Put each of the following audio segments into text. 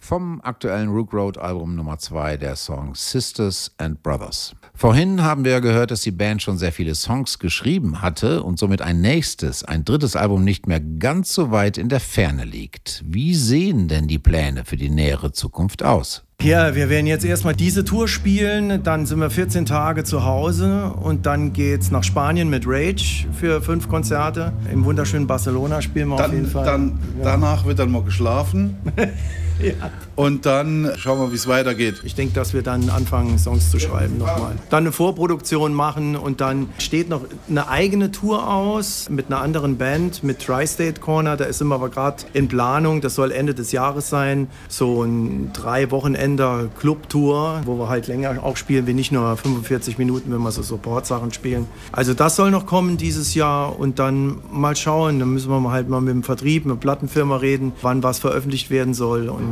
Vom aktuellen Rook Road Album Nummer 2 der Song Sisters and Brothers. Vorhin haben wir gehört, dass die Band schon sehr viele Songs geschrieben hatte und somit ein drittes Album nicht mehr ganz so weit in der Ferne liegt. Wie sehen denn die Pläne für die nähere Zukunft aus? Ja, wir werden jetzt erstmal diese Tour spielen, dann sind wir 14 Tage zu Hause und dann geht's nach Spanien mit Rage für 5 Konzerte. Im wunderschönen Barcelona spielen wir auf jeden Fall. Danach wird dann mal geschlafen. Ja. Und dann schauen wir, wie es weitergeht. Ich denke, dass wir dann anfangen, Songs zu schreiben nochmal. Dann eine Vorproduktion machen und dann steht noch eine eigene Tour aus mit einer anderen Band, mit Tri-State Corner. Da sind wir aber gerade in Planung. Das soll Ende des Jahres sein. So ein 3-Wochenender Clubtour, wo wir halt länger auch spielen, wie nicht nur 45 Minuten, wenn wir so Support-Sachen spielen. Also das soll noch kommen dieses Jahr und dann mal schauen. Dann müssen wir halt mal mit dem Vertrieb, mit der Plattenfirma reden, wann was veröffentlicht werden soll. Und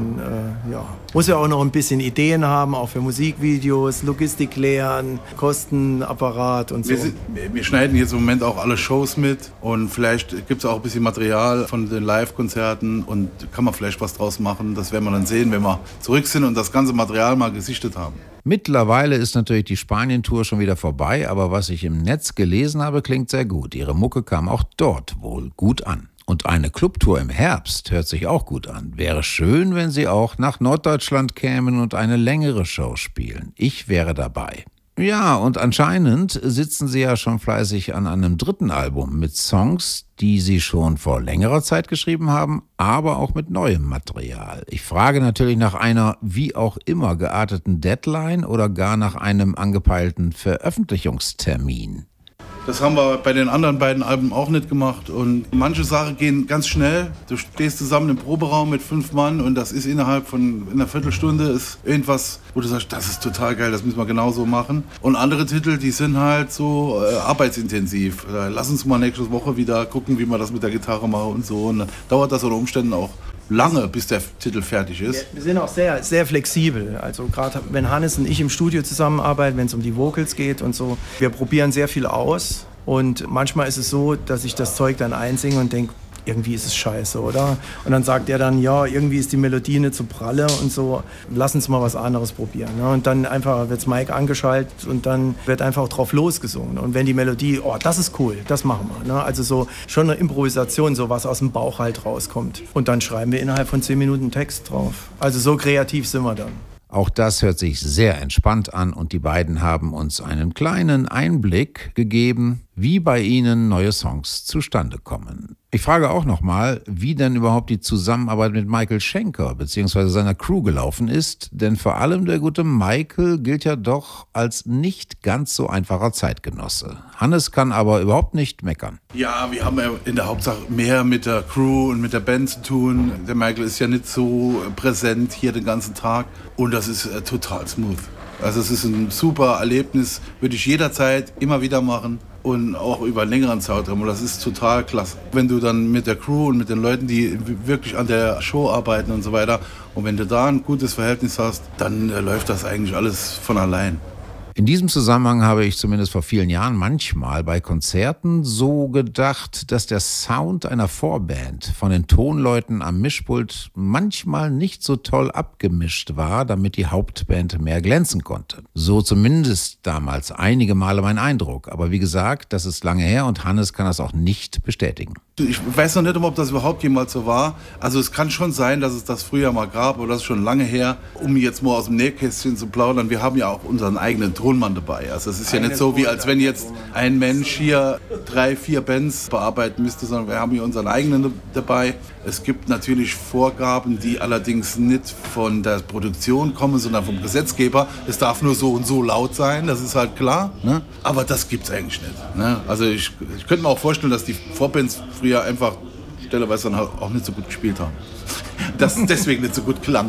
muss ja auch noch ein bisschen Ideen haben, auch für Musikvideos, Logistik klären, Kostenapparat und so. Wir schneiden jetzt im Moment auch alle Shows mit und vielleicht gibt es auch ein bisschen Material von den Live-Konzerten und kann man vielleicht was draus machen. Das werden wir dann sehen, wenn wir zurück sind und das ganze Material mal gesichtet haben. Mittlerweile ist natürlich die Spanien-Tour schon wieder vorbei, aber was ich im Netz gelesen habe, klingt sehr gut. Ihre Mucke kam auch dort wohl gut an. Und eine Clubtour im Herbst hört sich auch gut an. Wäre schön, wenn Sie auch nach Norddeutschland kämen und eine längere Show spielen. Ich wäre dabei. Ja, und anscheinend sitzen Sie ja schon fleißig an einem dritten Album mit Songs, die Sie schon vor längerer Zeit geschrieben haben, aber auch mit neuem Material. Ich frage natürlich nach einer wie auch immer gearteten Deadline oder gar nach einem angepeilten Veröffentlichungstermin. Das haben wir bei den anderen beiden Alben auch nicht gemacht und manche Sachen gehen ganz schnell. Du stehst zusammen im Proberaum mit 5 Mann und das ist innerhalb von einer Viertelstunde ist irgendwas, wo du sagst, das ist total geil, das müssen wir genauso machen. Und andere Titel, die sind halt so arbeitsintensiv. Lass uns mal nächste Woche wieder gucken, wie wir das mit der Gitarre machen und so. Und dann dauert das unter Umständen auch lange, bis der Titel fertig ist. Wir sind auch sehr, sehr flexibel. Also gerade wenn Hannes und ich im Studio zusammenarbeiten, wenn es um die Vocals geht und so, wir probieren sehr viel aus. Und manchmal ist es so, dass ich das Zeug dann einsinge und denke, irgendwie ist es scheiße, oder? Und dann sagt er dann, ja, irgendwie ist die Melodie nicht so pralle und so, lass uns mal was anderes probieren. Ne? Und dann einfach wird's Mic angeschaltet und dann wird einfach drauf losgesungen. Und wenn die Melodie, oh, das ist cool, das machen wir. Ne? Also so schon eine Improvisation, so was aus dem Bauch halt rauskommt. Und dann schreiben wir innerhalb von 10 Minuten Text drauf. Also so kreativ sind wir dann. Auch das hört sich sehr entspannt an und die beiden haben uns einen kleinen Einblick gegeben, wie bei ihnen neue Songs zustande kommen. Ich frage auch nochmal, wie denn überhaupt die Zusammenarbeit mit Michael Schenker bzw. seiner Crew gelaufen ist, denn vor allem der gute Michael gilt ja doch als nicht ganz so einfacher Zeitgenosse. Hannes kann aber überhaupt nicht meckern. Ja, wir haben ja in der Hauptsache mehr mit der Crew und mit der Band zu tun. Der Michael ist ja nicht so präsent hier den ganzen Tag und das ist total smooth. Also es ist ein super Erlebnis, würde ich jederzeit immer wieder machen. Und auch über einen längeren Zeitraum. Und das ist total klasse. Wenn du dann mit der Crew und mit den Leuten, die wirklich an der Show arbeiten und so weiter, und wenn du da ein gutes Verhältnis hast, dann läuft das eigentlich alles von allein. In diesem Zusammenhang habe ich zumindest vor vielen Jahren manchmal bei Konzerten so gedacht, dass der Sound einer Vorband von den Tonleuten am Mischpult manchmal nicht so toll abgemischt war, damit die Hauptband mehr glänzen konnte. So zumindest damals einige Male mein Eindruck. Aber wie gesagt, das ist lange her und Hannes kann das auch nicht bestätigen. Ich weiß noch nicht, ob das überhaupt jemals so war. Also es kann schon sein, dass es das früher mal gab, aber das ist schon lange her. Um jetzt mal aus dem Nähkästchen zu plaudern, wir haben ja auch unseren eigenen Tonmann dabei. Also es ist ja nicht so, wie als wenn jetzt ein Mensch hier 3-4 Bands bearbeiten müsste, sondern wir haben hier unseren eigenen dabei. Es gibt natürlich Vorgaben, die allerdings nicht von der Produktion kommen, sondern vom Gesetzgeber. Es darf nur so und so laut sein, das ist halt klar. Ne? Aber das gibt's eigentlich nicht. Ne? Also ich könnte mir auch vorstellen, dass die Vorbands früher einfach stellenweise dann auch nicht so gut gespielt haben. Dass es deswegen nicht so gut klang.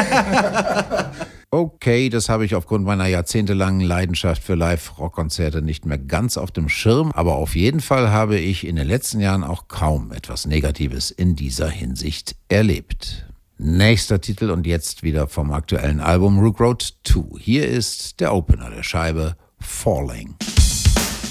Okay, das habe ich aufgrund meiner jahrzehntelangen Leidenschaft für Live-Rockkonzerte nicht mehr ganz auf dem Schirm, aber auf jeden Fall habe ich in den letzten Jahren auch kaum etwas Negatives in dieser Hinsicht erlebt. Nächster Titel und jetzt wieder vom aktuellen Album Rook Road 2. Hier ist der Opener der Scheibe, Falling.